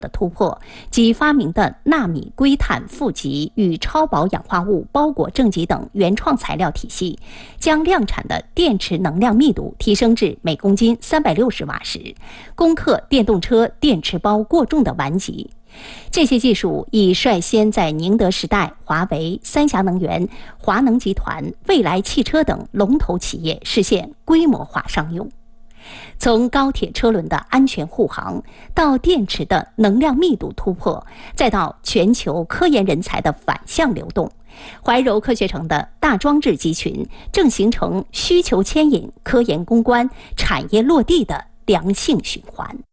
的突破及发明的纳米硅碳负极与超薄氧化物包裹正极等原创材料体系，将量产的电池能量密度提升至每公斤360瓦时，攻克电动车电池包过重的顽疾。这些技术已率先在宁德时代、华为、三峡能源、华能集团、蔚来汽车等龙头企业实现规模化商用。从高铁车轮的安全护航，到电池的能量密度突破，再到全球科研人才的反向流动，怀柔科学城的大装置集群正形成需求牵引、科研攻关、产业落地的良性循环。